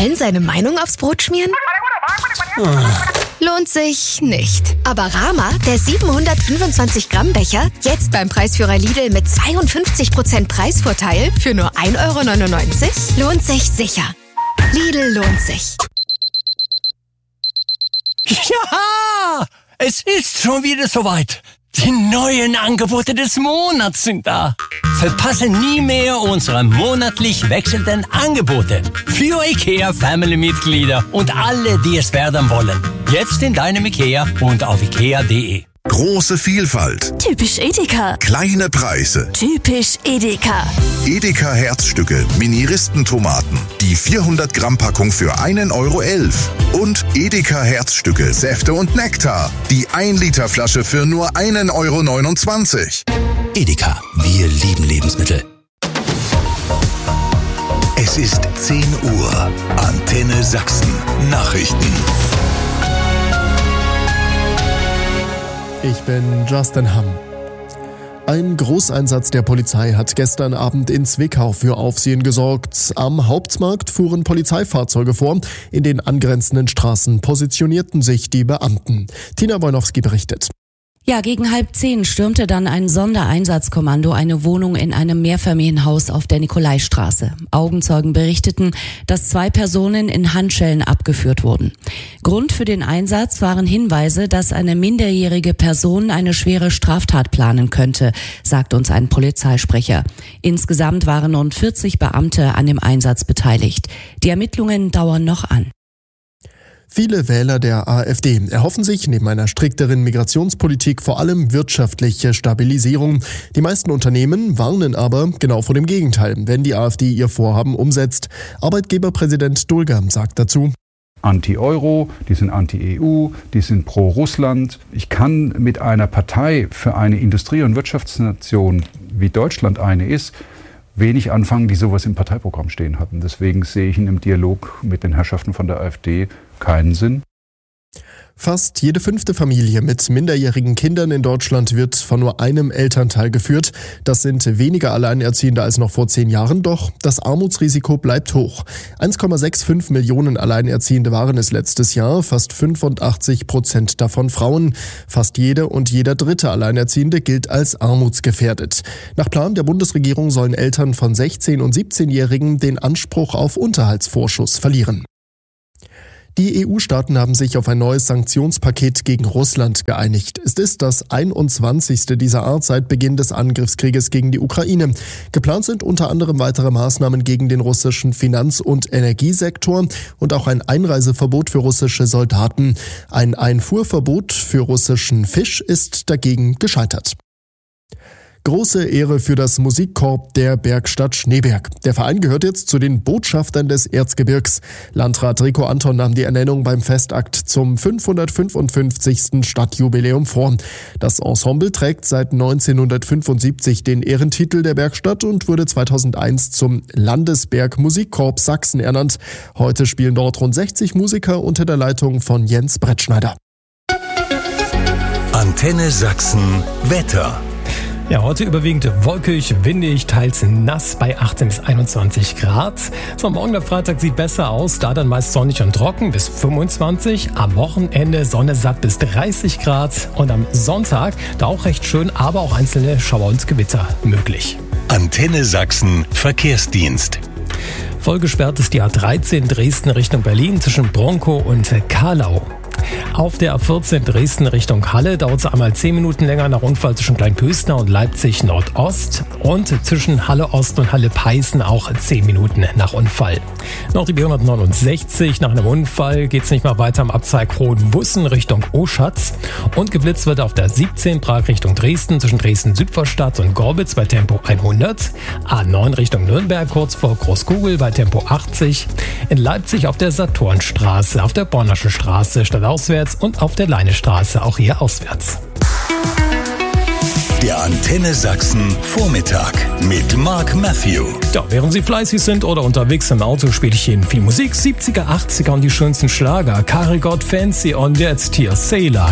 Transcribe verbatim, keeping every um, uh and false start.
Köln seine Meinung aufs Brot schmieren? Lohnt sich nicht. Aber Rama, der siebenhundertfünfundzwanzig Gramm Becher, jetzt beim Preisführer Lidl mit zweiundfünfzig Prozent Preisvorteil für nur ein Euro neunundneunzig, lohnt sich sicher. Lidl lohnt sich. Ja, es ist schon wieder soweit. Die neuen Angebote des Monats sind da. Verpasse nie mehr unsere monatlich wechselnden Angebote für IKEA Family-Mitglieder und alle, die es werden wollen. Jetzt in deinem IKEA und auf ikea punkt de. Große Vielfalt. Typisch Edeka. Kleine Preise. Typisch Edeka. Edeka Herzstücke, Mini-Ristentomaten. Die vierhundert Gramm Packung für einen Euro elf. Und Edeka Herzstücke, Säfte und Nektar. Die ein Liter Flasche für nur einen Euro neunundzwanzig. Edeka, wir lieben Lebensmittel. Es ist zehn Uhr. Antenne Sachsen. Nachrichten. Ich bin Justin Hamm. Ein Großeinsatz der Polizei hat gestern Abend in Zwickau für Aufsehen gesorgt. Am Hauptmarkt fuhren Polizeifahrzeuge vor. In den angrenzenden Straßen positionierten sich die Beamten. Tina Wojnowski berichtet. Ja, gegen halb zehn stürmte dann ein Sondereinsatzkommando eine Wohnung in einem Mehrfamilienhaus auf der Nikolaistraße. Augenzeugen berichteten, dass zwei Personen in Handschellen abgeführt wurden. Grund für den Einsatz waren Hinweise, dass eine minderjährige Person eine schwere Straftat planen könnte, sagt uns ein Polizeisprecher. Insgesamt waren rund vierzig Beamte an dem Einsatz beteiligt. Die Ermittlungen dauern noch an. Viele Wähler der AfD erhoffen sich neben einer strikteren Migrationspolitik vor allem wirtschaftliche Stabilisierung. Die meisten Unternehmen warnen aber genau vor dem Gegenteil, wenn die AfD ihr Vorhaben umsetzt. Arbeitgeberpräsident Dulger sagt dazu: Anti-Euro, die sind anti-E U, die sind pro-Russland. Ich kann mit einer Partei für eine Industrie- und Wirtschaftsnation, wie Deutschland eine ist, wenig anfangen, die sowas im Parteiprogramm stehen hatten. Deswegen sehe ich in einem Dialog mit den Herrschaften von der AfD keinen Sinn. Fast jede fünfte Familie mit minderjährigen Kindern in Deutschland wird von nur einem Elternteil geführt. Das sind weniger Alleinerziehende als noch vor zehn Jahren, doch das Armutsrisiko bleibt hoch. eins Komma fünfundsechzig Millionen Alleinerziehende waren es letztes Jahr, fast fünfundachtzig Prozent davon Frauen. Fast jede und jeder dritte Alleinerziehende gilt als armutsgefährdet. Nach Plan der Bundesregierung sollen Eltern von sechzehn- und siebzehnjährigen den Anspruch auf Unterhaltsvorschuss verlieren. Die E U-Staaten haben sich auf ein neues Sanktionspaket gegen Russland geeinigt. Es ist das einundzwanzigste dieser Art seit Beginn des Angriffskrieges gegen die Ukraine. Geplant sind unter anderem weitere Maßnahmen gegen den russischen Finanz- und Energiesektor und auch ein Einreiseverbot für russische Soldaten. Ein Einfuhrverbot für russischen Fisch ist dagegen gescheitert. Große Ehre für das Musikkorps der Bergstadt Schneeberg. Der Verein gehört jetzt zu den Botschaftern des Erzgebirgs. Landrat Rico Anton nahm die Ernennung beim Festakt zum fünfhundertfünfundfünfzigsten Stadtjubiläum vor. Das Ensemble trägt seit neunzehnhundertfünfundsiebzig den Ehrentitel der Bergstadt und wurde zweitausendeins zum Landesberg Musikkorps Sachsen ernannt. Heute spielen dort rund sechzig Musiker unter der Leitung von Jens Brettschneider. Antenne Sachsen Wetter. Ja, heute überwiegend wolkig, windig, teils nass bei achtzehn bis einundzwanzig Grad. So, morgen der Freitag sieht besser aus, da dann meist sonnig und trocken bis fünfundzwanzig. Am Wochenende Sonne satt bis dreißig Grad und am Sonntag da auch recht schön, aber auch einzelne Schauer und Gewitter möglich. Antenne Sachsen Verkehrsdienst. Voll gesperrt ist die A dreizehn Dresden Richtung Berlin zwischen Bronkow und Kahlau. Auf der A vierzehn Dresden Richtung Halle dauert es einmal zehn Minuten länger nach Unfall zwischen Kleinpösner und Leipzig Nordost und zwischen Halle Ost und Halle Peißen auch zehn Minuten nach Unfall. Noch die B hundertneunundsechzig, nach einem Unfall geht es nicht mal weiter am Abzweig Hohenbussen Richtung Oschatz und geblitzt wird auf der siebzehn Prag Richtung Dresden zwischen Dresden-Südvorstadt und Gorbitz bei Tempo hundert, A neun Richtung Nürnberg kurz vor Großkugel bei Tempo achtzig, in Leipzig auf der Saturnstraße, auf der Bornersche Straße statt auswärts und auf der Leinestraße, auch hier auswärts. Der Antenne Sachsen Vormittag mit Mark Matthew. Ja, während Sie fleißig sind oder unterwegs im Auto, spiele ich Ihnen viel Musik, siebziger, achtziger und die schönsten Schlager. Carry Got Fancy und jetzt hier Sailor.